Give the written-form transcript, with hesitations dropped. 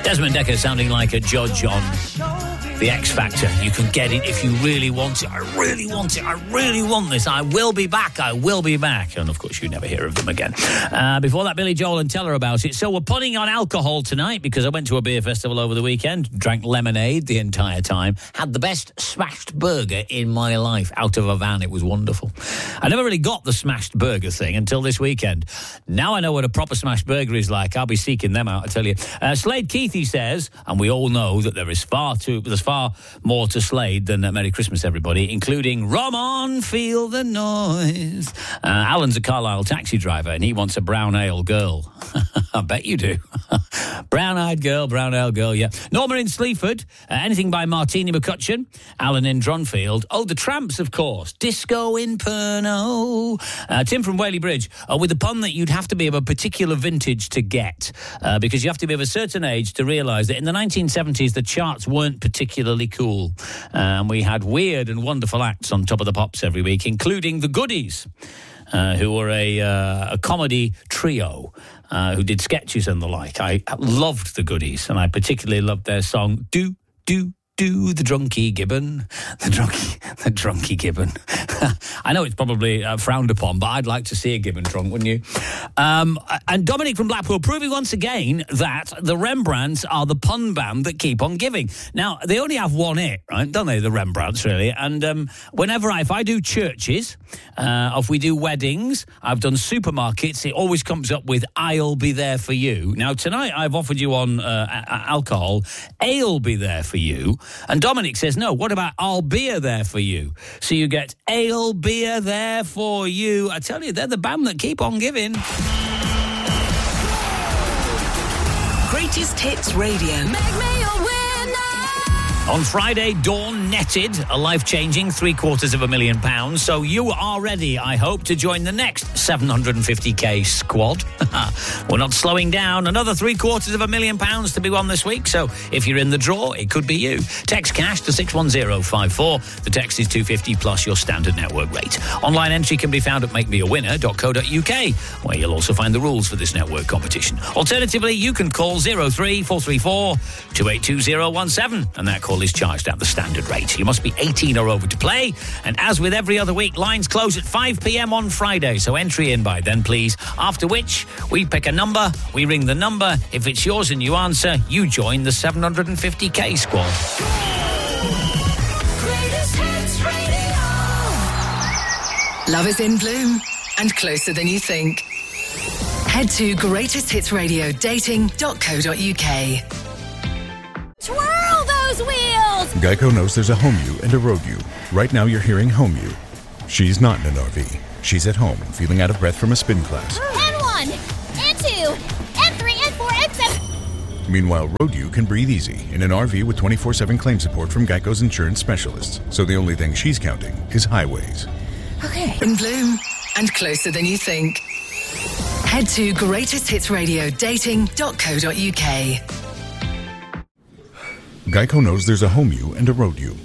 Desmond Dekker sounding like a judge on The X Factor. You can get it if you really want it. I really want it. I really want this. I will be back. I will be back. And, of course, you never hear of them again. Before that, Billy Joel and Tell Her About It. So we're putting on alcohol tonight because I went to a beer festival over the weekend, drank lemonade the entire time, had the best smashed burger in my life out of a van. It was wonderful. I never really got the smashed burger thing until this weekend. Now I know what a proper smashed burger is like. I'll be seeking them out, I tell you. Slade Keithy says, and we all know that there's far more to Slade than Merry Christmas, everybody, including Rum On, Feel the Noise. Alan's a Carlisle taxi driver, and he wants a brown ale girl. I bet you do. Brown-eyed girl, brown ale girl, yeah. Norma in Sleaford, anything by Martini McCutcheon. Alan in Dronfield. Oh, the Tramps, of course. Disco Inferno. Tim from Whaley Bridge, with the pun that you'd have to be of a particular vintage to get, because you have to be of a certain age to realise that in the 1970s the charts weren't particularly cool. We had weird and wonderful acts on Top of the Pops every week, including the Goodies, who were a comedy trio who did sketches and the like. I loved the Goodies, and I particularly loved their song, Do, the drunky gibbon. The drunky gibbon. I know it's probably frowned upon, but I'd like to see a gibbon drunk, wouldn't you? And Dominic from Blackpool proving once again that the Rembrandts are the pun band that keep on giving. Now, they only have one hit, right? Don't they, the Rembrandts, really? And if I do churches, if we do weddings, I've done supermarkets, it always comes up with I'll be there for you. Now, tonight I've offered you on alcohol, I'll be there for you. And Dominic says, no, what about I'll be there for you? So you get Ale Beer there for you. I tell you, they're the band that keep on giving. Greatest Hits Radio. Make me a winner. On Friday, Dawn netted a life-changing £750,000. So you are ready, I hope, to join the next 750k squad. We're not slowing down. Another £750,000 to be won this week. So if you're in the draw, it could be you. Text cash to 61054. The text is £250 plus your standard network rate. Online entry can be found at makemeawinner.co.uk, where you'll also find the rules for this network competition. Alternatively, you can call 03434 282017, and that call is charged at the standard rate. You must be 18 or over to play, and as with every other week, lines close at 5 p.m. on Friday, so entry in by then, please. After which, we pick a number, we ring the number. If it's yours and you answer, you join the 750k squad. Greatest Hits Radio. Love is in bloom and closer than you think. Head to greatesthitsradiodating.co.uk. Twirl those wheels! Geico knows there's a home you and a road you. Right now you're hearing home you. She's not in an RV. She's at home, feeling out of breath from a spin class. N1, N2, N3, N4, N7. Meanwhile, road you can breathe easy in an RV with 24/7 claim support from Geico's insurance specialists. So the only thing she's counting is highways. Okay. In bloom and closer than you think. Head to greatesthitsradiodating.co.uk. Geico knows there's a home you and a road you.